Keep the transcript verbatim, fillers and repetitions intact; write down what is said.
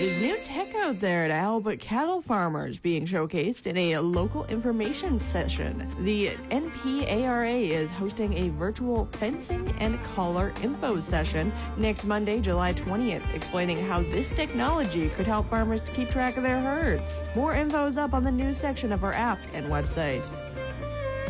There's new tech out there to help cattle farmers being showcased in a local information session. The N P A R A is hosting a virtual fencing and collar info session next Monday, July twentieth, explaining how this technology could help farmers to keep track of their herds. More info is up on the news section of our app and website.